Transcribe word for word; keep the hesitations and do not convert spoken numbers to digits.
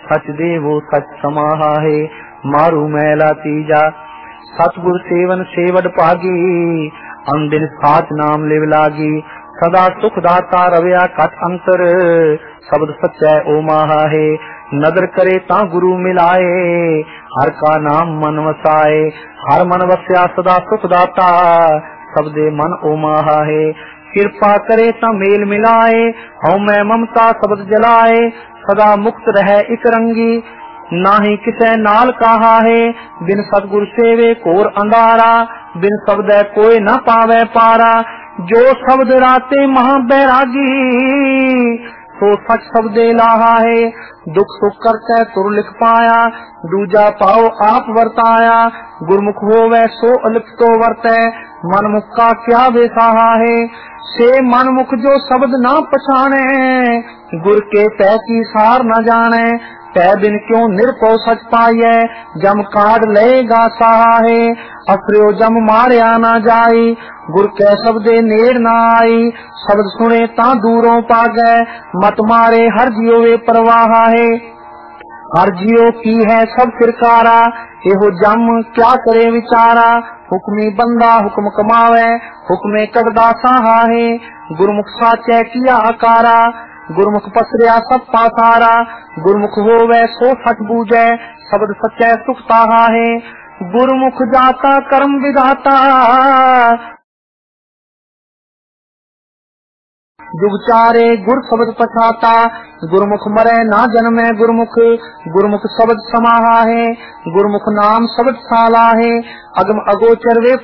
सच देवो सच समाहा है, मारू मैला तीजा। सतगुर सेवन सेवड भागी, अंदिन साच नाम लिव लागी। सदा सुख दाता रविया कट अंतर, शब्द सच्चै ओ माहा है। नदर करे ता गुरु मिलाए, हर का नाम मन वसाए। हर मन वस्या सदा सुख दाता, सबदे मन ओ माहा है। कृपा करे ता मेल मिलाए, हऊँ मैं ममता शब्द जलाए। सदा मुक्त रहे इक रंगी, नाही किसे नाल कहा है। बिन सतगुर सेवे कोर अंधारा, बिन शब्द कोई न पावे पारा। जो शब्द राते महा बैरागी, सो सच शब्दे लाहा है। दुख सुख करते तुर लिख पाया, दूजा पाओ आप वर्ताया। गुरमुख होवे सो अलिप तो वर्तै, मनमुख का क्या बेसाहा है। से मनमुख जो शब्द ना पछाने, गुर के तय की सार न जाने। तय बिन क्यों निरपो सच पाइए, जम काट लेगा साहा है। असुरो जम मारिया ना जाई, गुर के शब्दे नेड़ ना आई। शब्द सुने ता दूरों पागै, मत मारे हर जियो वे परवाहा है। हर जियो की है सब फिरकारा, एहो जम क्या करे विचारा। हुक्मी बंदा हुक्म कमावे, हुक्मे कटदा साहा है। गुरमुख साचे किया आकारा, गुरमुख पसरिया सब पासारा। गुरमुख होवे सो सच बूझे, शब्द सच्चे सुख ताहा है। गुरमुख जाता कर्म विधाता, जुग चारे गुर शब्द पछाता। गुरमुख मरे ना जन्मे गुरमुख, गुरमुख शब्द समाहा है। गुरमुख नाम शब्द साला है, अगम अगोचर वे